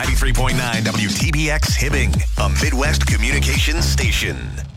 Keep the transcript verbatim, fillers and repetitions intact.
ninety-three point nine W T B X Hibbing, a Midwest communications station.